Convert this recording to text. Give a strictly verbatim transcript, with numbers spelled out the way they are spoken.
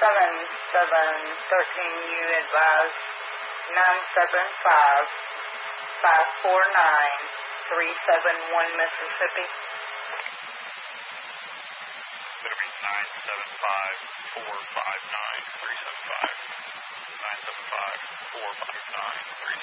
seven seven thirteen, you advised nine seven five five four nine three seven one Mississippi. That'll be nine seven five four five nine three seven five. nine seven five four five nine three